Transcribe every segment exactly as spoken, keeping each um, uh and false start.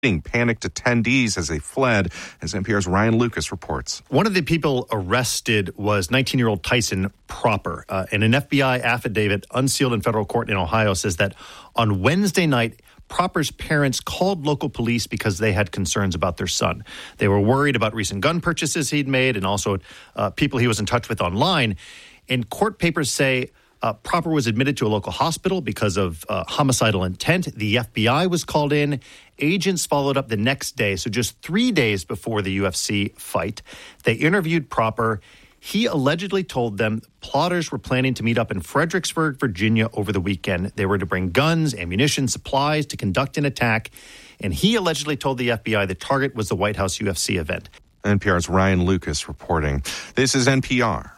Panicked attendees as they fled, as N P R's Ryan Lucas reports. One of the people arrested was nineteen-year-old Tyson Proper. Uh, and an F B I affidavit unsealed in federal court in Ohio says that on Wednesday night, Proper's parents called local police because they had concerns about their son. They were worried about recent gun purchases he'd made and also uh, people he was in touch with online. And court papers say Uh, Proper was admitted to a local hospital because of uh, homicidal intent. The F B I was called in. Agents followed up the next day, so just three days before the U F C fight. They interviewed Proper. He allegedly told them plotters were planning to meet up in Fredericksburg, Virginia over the weekend. They were to bring guns, ammunition, supplies to conduct an attack. And he allegedly told the F B I the target was the White House U F C event. N P R's Ryan Lucas reporting. This is N P R.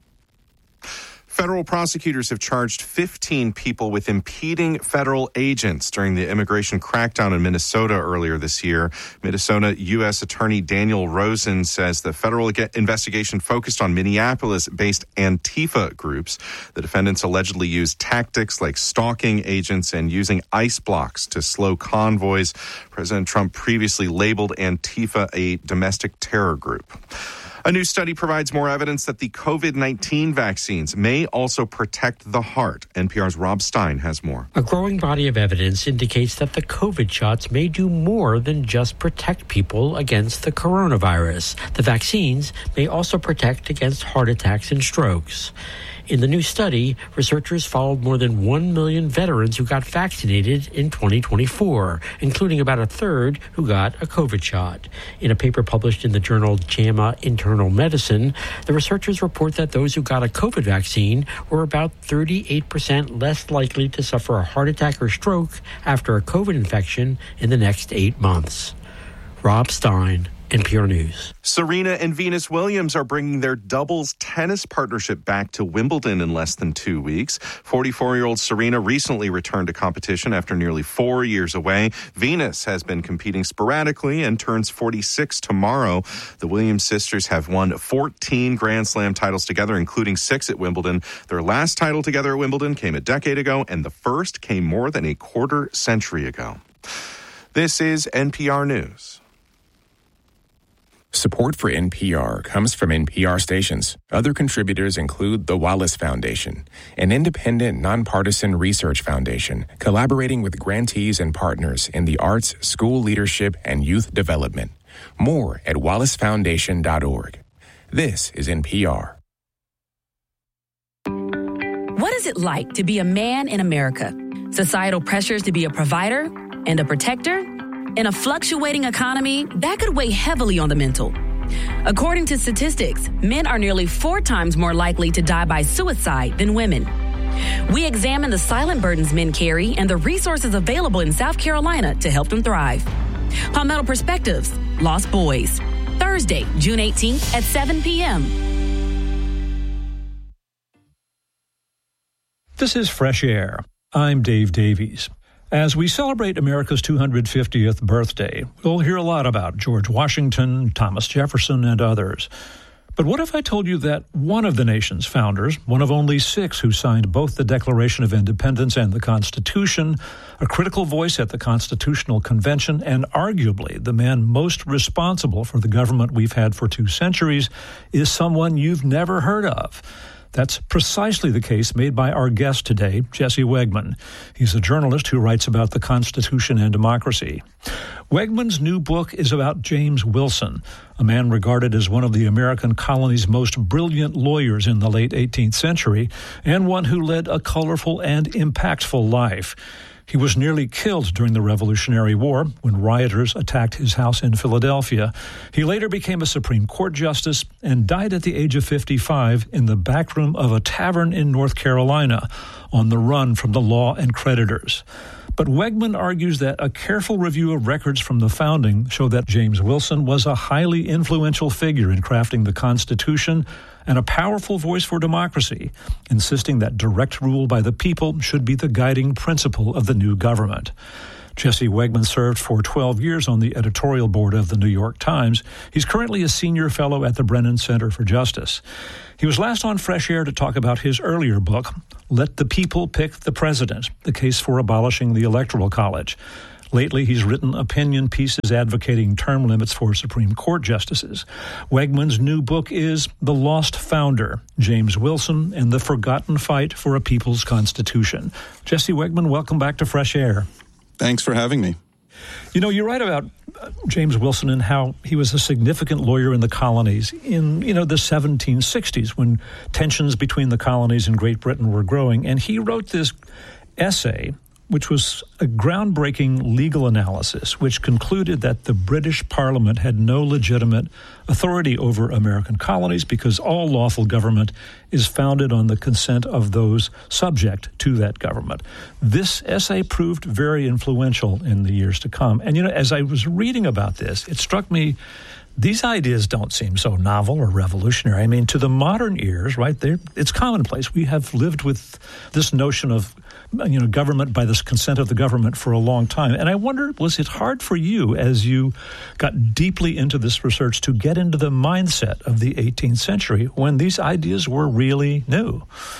Federal prosecutors have charged fifteen people with impeding federal agents during the immigration crackdown in Minnesota earlier this year. Minnesota U S Attorney Daniel Rosen says the federal investigation focused on Minneapolis-based Antifa groups. The defendants allegedly used tactics like stalking agents and using ice blocks to slow convoys. President Trump previously labeled Antifa a domestic terror group. A new study provides more evidence that the covid nineteen vaccines may also protect the heart. N P R's Rob Stein has more. A growing body of evidence indicates that the COVID shots may do more than just protect people against the coronavirus. The vaccines may also protect against heart attacks and strokes. In the new study, researchers followed more than one million veterans who got vaccinated in twenty twenty-four, including about a third who got a COVID shot. In a paper published in the journal JAMA Internal Medicine, the researchers report that those who got a COVID vaccine were about thirty-eight percent less likely to suffer a heart attack or stroke after a COVID infection in the next eight months. Rob Stein, N P R News. Serena and Venus Williams are bringing their doubles tennis partnership back to Wimbledon in less than two weeks. forty-four-year-old Serena recently returned to competition after nearly four years away. Venus has been competing sporadically and turns forty-six tomorrow. The Williams sisters have won fourteen Grand Slam titles together, including six at Wimbledon. Their last title together at Wimbledon came a decade ago, and the first came more than a quarter century ago. This is N P R News. Support for N P R comes from N P R stations. Other contributors include the Wallace Foundation, an independent, nonpartisan research foundation collaborating with grantees and partners in the arts, school leadership, and youth development. More at wallace foundation dot org. This is N P R. What is it like to be a man in America? Societal pressures to be a provider and a protector? In a fluctuating economy, that could weigh heavily on the mental. According to statistics, men are nearly four times more likely to die by suicide than women. We examine the silent burdens men carry and the resources available in South Carolina to help them thrive. Palmetto Perspectives, Lost Boys, Thursday, June eighteenth at seven p.m. This is Fresh Air. I'm Dave Davies. As we celebrate America's two hundred fiftieth birthday, we'll hear a lot about George Washington, Thomas Jefferson, and others. But what if I told you that one of the nation's founders, one of only six who signed both the Declaration of Independence and the Constitution, a critical voice at the Constitutional Convention, and arguably the man most responsible for the government we've had for two centuries, is someone you've never heard of? That's precisely the case made by our guest today, Jesse Wegman. He's a journalist who writes about the Constitution and democracy. Wegman's new book is about James Wilson, a man regarded as one of the American colony's most brilliant lawyers in the late eighteenth century, and one who led a colorful and impactful life. He was nearly killed during the Revolutionary War when rioters attacked his house in Philadelphia. He later became a Supreme Court justice and died at the age of fifty-five in the back room of a tavern in North Carolina, on the run from the law and creditors. But Wegman argues that a careful review of records from the founding show that James Wilson was a highly influential figure in crafting the Constitution and a powerful voice for democracy, insisting that direct rule by the people should be the guiding principle of the new government. Jesse Wegman served for twelve years on the editorial board of the New York Times. He's currently a senior fellow at the Brennan Center for Justice. He was last on Fresh Air to talk about his earlier book, Let the People Pick the President, the case for abolishing the Electoral College. Lately, he's written opinion pieces advocating term limits for Supreme Court justices. Wegman's new book is The Lost Founder, James Wilson and the Forgotten Fight for a People's Constitution. Jesse Wegman, welcome back to Fresh Air. Thanks for having me. You know, you write about James Wilson and how he was a significant lawyer in the colonies in, you know, the seventeen sixties when tensions between the colonies and Great Britain were growing. And he wrote this essay, which was a groundbreaking legal analysis, which concluded that the British Parliament had no legitimate authority over American colonies because all lawful government is founded on the consent of those subject to that government. This essay proved very influential in the years to come. And, you know, as I was reading about this, it struck me these ideas don't seem so novel or revolutionary. I mean, to the modern ears, right, it's commonplace. We have lived with this notion of, you know, government by the consent of the government for a long time. And I wonder, was it hard for you as you got deeply into this research to get into the mindset of the eighteenth century when these ideas were really new?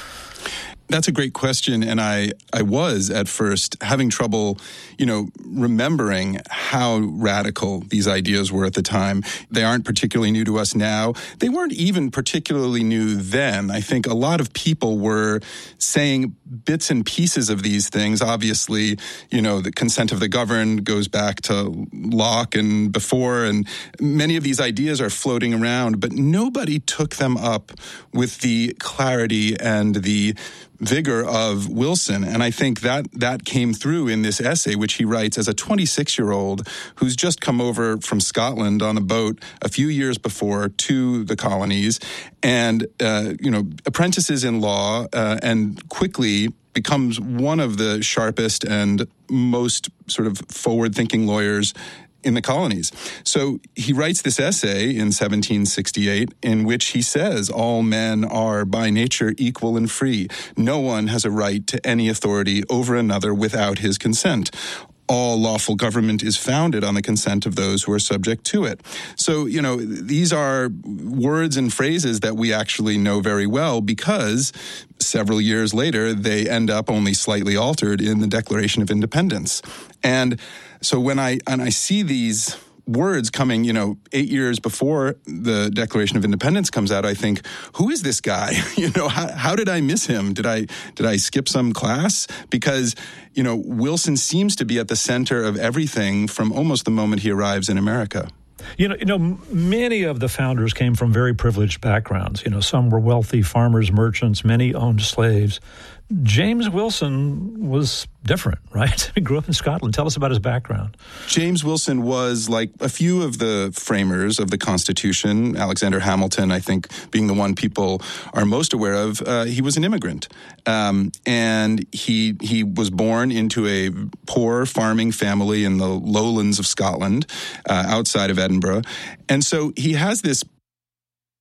That's a great question, and I, I was at first having trouble, you know, remembering how radical these ideas were at the time. They aren't particularly new to us now. They weren't even particularly new then. I think a lot of people were saying bits and pieces of these things. Obviously, you know, the consent of the governed goes back to Locke and before, and many of these ideas are floating around, but nobody took them up with the clarity and the vigor of Wilson. And I think that that came through in this essay, which he writes as a twenty-six-year-old who's just come over from Scotland on a boat a few years before to the colonies and, uh, you know, apprentices in law uh, and quickly becomes one of the sharpest and most sort of forward-thinking lawyers in the colonies. So he writes this essay in seventeen sixty-eight in which he says, all men are by nature equal and free. No one has a right to any authority over another without his consent. All lawful government is founded on the consent of those who are subject to it. So, you know, these are words and phrases that we actually know very well because several years later, they end up only slightly altered in the Declaration of Independence. And so when I and I see these words coming, you know, eight years before the Declaration of Independence comes out, I think, who is this guy? You know, how, how did I miss him? Did I did I skip some class? Because, you know, Wilson seems to be at the center of everything from almost the moment he arrives in America. You know, you know, many of the founders came from very privileged backgrounds. You know, some were wealthy farmers, merchants, many owned slaves. James Wilson was different, right? He grew up in Scotland. Tell us about his background. James Wilson was like a few of the framers of the Constitution. Alexander Hamilton, I think, being the one people are most aware of. Uh, he was an immigrant. Um, and he he was born into a poor farming family in the lowlands of Scotland, uh, outside of Edinburgh. And so he has this